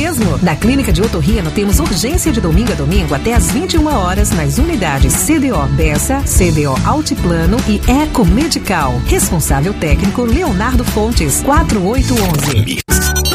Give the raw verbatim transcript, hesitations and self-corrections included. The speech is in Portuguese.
mesmo. Na Clínica de Otorrino temos urgência de domingo a domingo até às vinte e uma horas nas unidades C D O Bessa, C D O Altiplano e Eco Medical. Responsável técnico Leonardo Fontes, quatro oito um um.